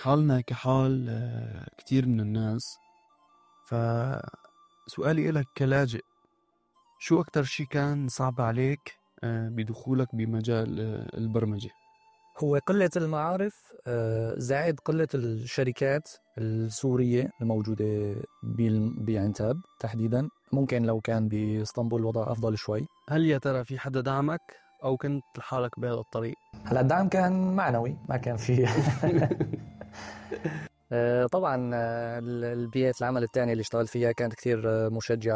حالنا كحال كتير من الناس. فسؤالي إلك كلاجئ، شو أكتر شي كان صعب عليك بدخولك بمجال البرمجة؟ هو قلة المعارف زائد قلة الشركات السورية الموجودة بعنتاب تحديدا. ممكن لو كان بإسطنبول الوضع أفضل شوي. هل يا ترى في حدا دعمك أو كنت لحالك بهذا الطريق؟ هلا الدعم كان معنوي، ما كان فيه طبعا البيئة العمل الثانية اللي اشتغل فيها كانت كثير مشجعة.